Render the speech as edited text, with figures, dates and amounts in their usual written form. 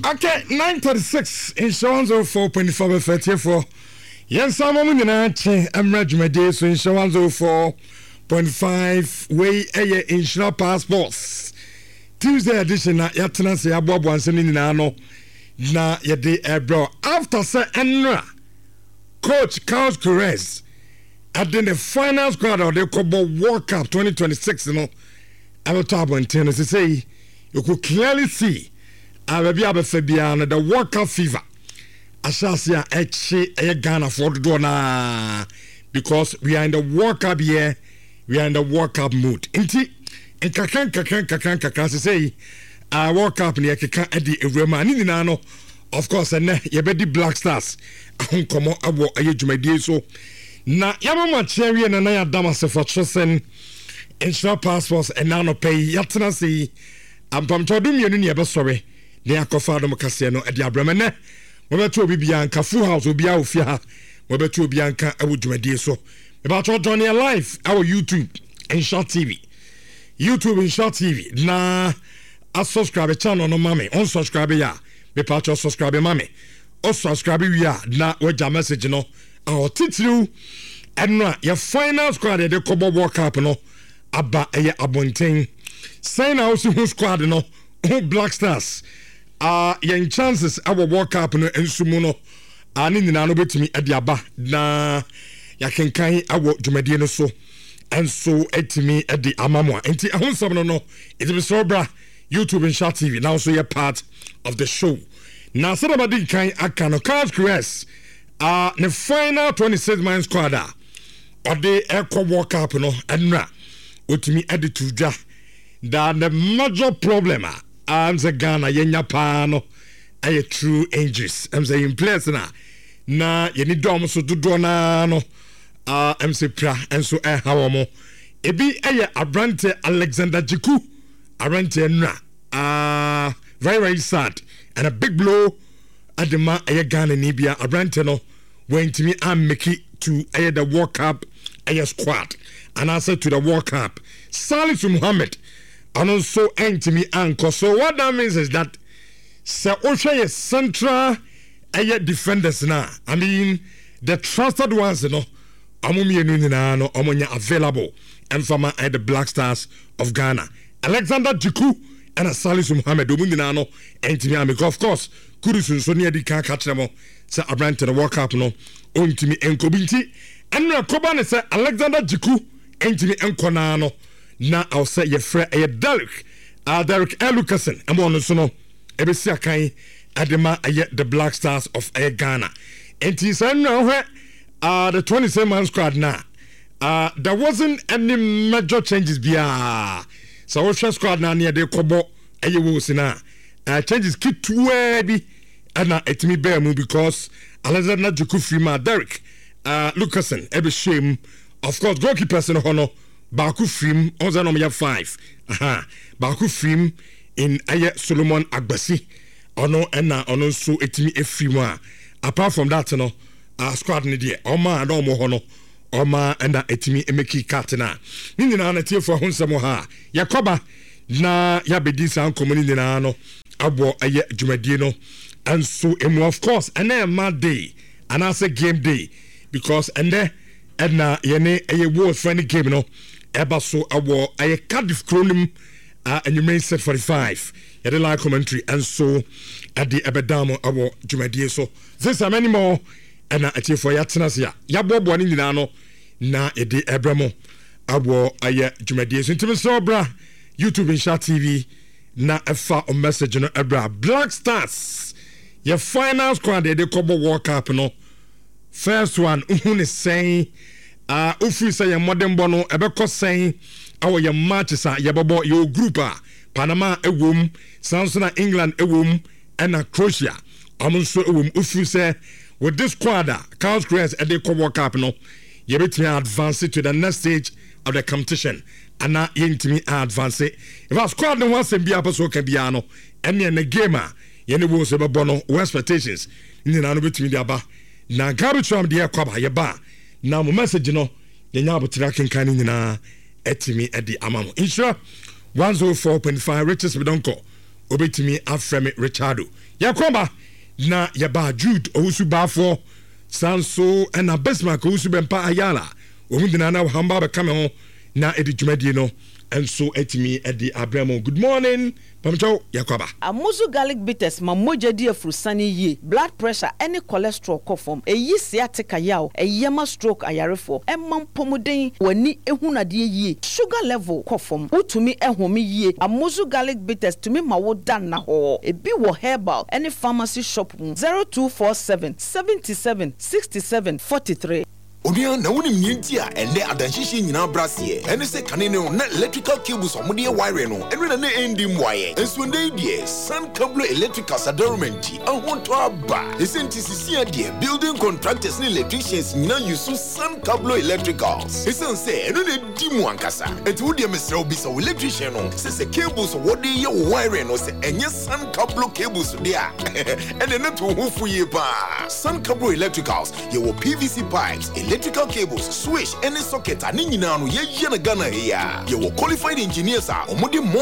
Okay, 9:36 in Shawanzo 4.5 Yes, I'm on the Emrajumade, so in Shawanzo 4.5 way a insurance passports. Tuesday edition na yatena se abobo anseni nyinaa na yede ebro after say enra coach Carlos Queiroz at the final squad of the Cobo World Cup 2026 no Abotabo intend to say you could clearly see Ababia the World Cup fever Ashasia echi Ghana for the dona because we are in the World Cup year, we are in the World Cup mood. Inti and kakan say World Cup near Kaka Eddie Remani Nano, of course, and Yabedi Black Stars. I come on abo ayejumadi so na yamama cherry and na damase for chosen insurance passports and now no pay yatena see ampam todum yenu ne ebe sorry ne akofa do mkase no edi abramene mo beto obi bia nka full house obi a ofia ha mo beto obi anka awujumadi so about Johnny live our YouTube Inshot TV na a subscribe channel no mame on subscribe ya me patch subscribe mame o subscribe ya na waja message no our titlu enra your final squad de Cobo World Cup no aba eye abonten sign out who squad no Black Stars yen chances our World Cup no ensumu no ani nyina no betimi ade aba na ya kenkan awo dwumadi no so enso etimi ade amamwa enti ahonsam no it be so bra YouTube and Shot TV now so you're part of the show. Now somebody can Carlos Queiroz the final 26 man squad or the Echo World Cup no enra utimi edituja that the major problem am the Ghana yenya pano a true injuries am say in place na ye ni dom so dodo na no am say pra enso hawamo ebi eye Abrante Alexander Jiku Arante enra very very sad and a big blow at the man Ghana Nibia Abrante no went to me and make it to the World Cup squad and answer to the World Cup Salisu Muhammad and also to me anchor. So what that means is that Sir Osha central defenders now. I mean the trusted ones no amumi enunina no omonya available and from the Black Stars of Ghana. Alexander Jiku and Salisu Muhammad Omunina no entimi because of course Kurusun so near the can catch them say Abrante the World Cup no ontimi enkobinti and Koba ne say Alexander Jiku entimi enkona no na I'll say your friend Derek Lucasen amon so no ebesi akan adema the Black Stars of Ghana enti say no the 27 man squad now there wasn't any major changes bia so what squad na near the Kobo ayewo sina changes kit to bi ana etimi bear mu because Alexander Jiku Frima Derek Lucasen ebe shame of course goalkeepers no hono Baku Frim onza no 5 Baku Frim in aye Solomon Agbasi ono ena ono so etimi efrimu apart from that no squad ni de oma na omo hono Oma enda etimi emeki katina nini na tie for honsamo ha yakoba na yabedi san komuni nyina no abo aye dwumadie no and so emu of course and mad day and I say game day because and there na yene aye world friendly game no eba so awo aye Cardiff Cronum and you may set 45 yede live commentary and so at the ebedamo awo dwumadie so this and many more and atie for yatena ya yabobo ni nyina no na ede ebramo abo aye dwumadie so ntimi so bra YouTube and Shot TV na efa o message no ebra Black Stars your final squad de Cobo World Cup no first one uhune saying ufi say your modern bono ebeko saying our your matches your bobo your group Panama ewom Samsung England ewom and Croatia amunso ewom ufi say with this squad Carlos Queiroz at the Cobo World Cup no you better advance to the next stage of the competition and now yentimi advance if a squad no wants to be up so can be ano and in the game yene wo se bebo no expectations ni na no betimi dia ba na garbage from the kwaba ye ba na mo message no yenya abotra kenkan ni na etimi edi amamo insure 104.5 Richards Bidonko obetimi afreme Richardo Yakoba na yaba Jude owusu bafo sanso na Bismarck owusu bempa Ayala omudina na hamba be kame ho na edi dwumadie no enso etimi edi abramo. Good morning Pamcho Yakoba. Amuzu garlic bitters ma moja di afrusani ye blood pressure any cholesterol kofom eyi sciatica yaw eyema stroke ayarefo emam pomuden wani ehunade ye sugar level kofom utumi ehome ye Amuzu garlic bitters tumi ma wo dan na ho ebi wo herbal any pharmacy shop 0247 77 67 43. Onia na woni mnienti a ende adanhihye nyina brase ene se kane ne na electrical cables omode wire no ene na endi mwaye ensuonde die Sun Cable Electrical Sadarumenti ahonto aba esenti sisia die building contractors ne electricians nyina use Sun Cable Electricals esense ene na di mu ankasa enti wodi mesra obi so electrician no se cables wode ye wire no se enye Sun Cable cables dia ene na to hofu ye pa Sun Cable Electricals ye wo PVC pipes electrical cables, switch, any socket, and in Ghana here. You will qualified engineers are omodi